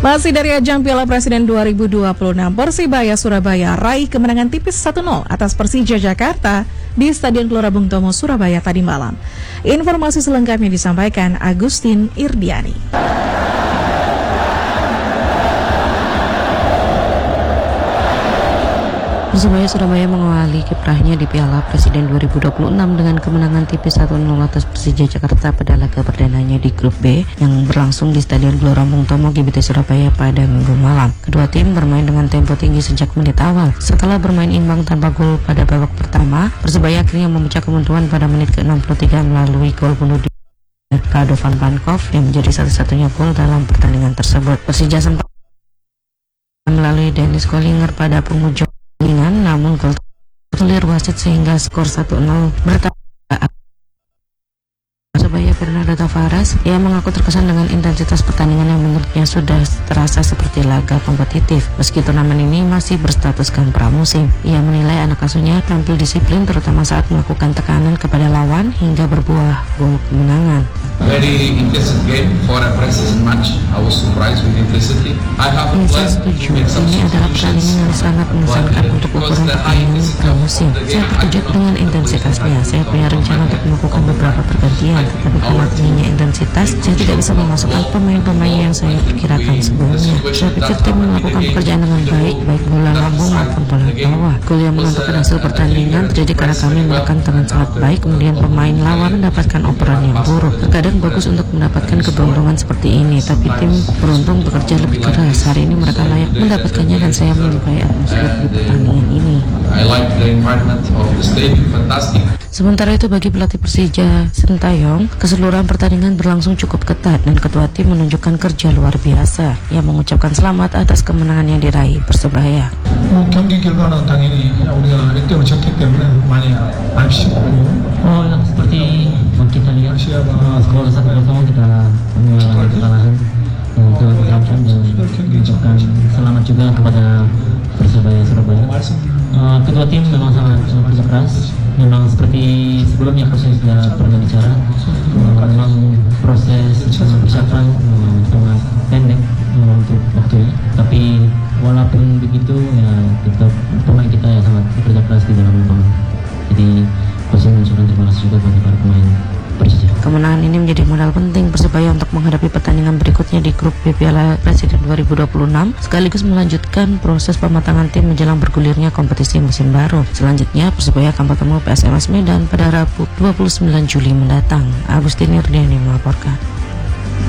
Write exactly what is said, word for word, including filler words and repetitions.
Masih dari ajang Piala Presiden dua ribu dua puluh enam, Persibaya Surabaya raih kemenangan tipis satu nol atas Persija Jakarta di Stadion Gelora Bung Tomo, Surabaya tadi malam. Informasi selengkapnya disampaikan Agustin Irdiani. Persibaya Surabaya mengawali kiprahnya di Piala Presiden dua ribu dua puluh enam dengan kemenangan tipis satu nol atas Persija Jakarta pada laga perdananya di Grup B yang berlangsung di Stadion Gelora Bung Tomo G B T Surabaya pada Minggu malam. Kedua tim bermain dengan tempo tinggi sejak menit awal. Setelah bermain imbang tanpa gol pada babak pertama, Persibaya akhirnya memecah kemunduran pada menit ke enam puluh tiga melalui gol bunuh diri Radovan Pankov yang menjadi satu-satunya gol dalam pertandingan tersebut. Persija sempat melalui Dennis Kollinger pada penghujung namun gol clear wasit sehingga skor satu nol bertambah. Persibaya Fernando Tavares, ia mengaku terkesan dengan intensitas pertandingan yang menurutnya sudah terasa seperti laga kompetitif meski turnamen ini masih berstatuskan pramusim. Ia menilai anak asuhnya tampil disiplin terutama saat melakukan tekanan kepada lawan hingga berbuah gol kemenangan. Very intensive game for a preseason match. I was surprised with intensity. I have ya, saya setuju. Ini adalah pertandingan yang sangat mengesankan untuk ukuran pertandingan pramusim. Saya terkejut dengan intensitasnya. Saya punya rencana untuk melakukan beberapa pergantian, tetapi karena tingginya intensitas, saya tidak bisa memasukkan pemain-pemain yang saya perkirakan sebelumnya. Saya pikir tim melakukan pekerjaan dengan baik, baik bola lambung maupun bola bawah. Gol yang menentukan hasil pertandingan terjadi karena kami menekan dengan sangat baik, kemudian pemain lawan mendapatkan operan yang buruk. Terkadang bagus untuk mendapatkan keberuntungan seperti ini, tapi tim beruntung bekerja lebih keras. Hari ini mereka layak mendapatkannya dan saya menyukai atmosfer di pertandingan ini. I like the environment of the stadium, fantastic. Sementara itu bagi pelatih Persija Sintayong, keseluruhan pertandingan berlangsung cukup ketat dan ketua tim menunjukkan kerja luar biasa. Ia mengucapkan selamat atas kemenangan yang diraih Persebaya. 경기 결과는 당연히 우리가 일 대를 졌기 때문에 많이 아쉽거든요. Oh, seperti kita lihat skor satu kosong kita kekalahan ke berlangsung dan mengucapkan selamat juga kepada Persebaya Surabaya. Uh, kedua tim memang sangat kerja keras. Memang seperti sebelumnya proses sudah pernah bicara. Uh, memang proses persiapan uh, sangat pendek uh, untuk waktunya. Tapi walaupun begitu ya tetap pemain kita ya sangat bekerja keras di dalam lapangan. Jadi saya mengucapkan terima kasih juga kepada para pemain Persija. Kemenangan ini menjadi modal penting Persebaya untuk menghadapi pertandingan berikutnya di Grup B Piala Presiden dua ribu dua puluh enam, sekaligus melanjutkan proses pematangan tim menjelang bergulirnya kompetisi musim baru. Selanjutnya Persebaya akan bertemu P S M S Medan pada Rabu dua puluh sembilan Juli mendatang. Agustin Irdiani melaporkan.